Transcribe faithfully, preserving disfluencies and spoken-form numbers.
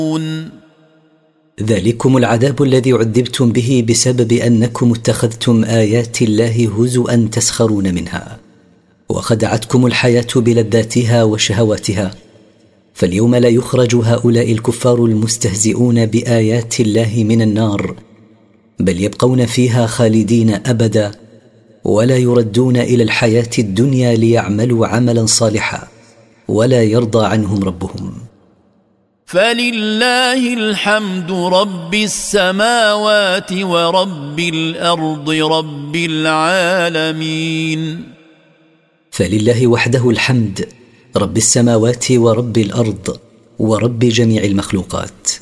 ذلكم العذاب الذي عذبتم به بسبب أنكم اتخذتم آيات الله هزؤا تسخرون منها، وخدعتكم الحياة بلذاتها وشهواتها. فاليوم لا يخرج هؤلاء الكفار المستهزئون بآيات الله من النار، بل يبقون فيها خالدين أبدا، ولا يردون إلى الحياة الدنيا ليعملوا عملا صالحا، ولا يرضى عنهم ربهم. فلله الحمد رب السماوات ورب الأرض رب العالمين. فلله وحده الحمد، رب السماوات ورب الأرض ورب جميع المخلوقات.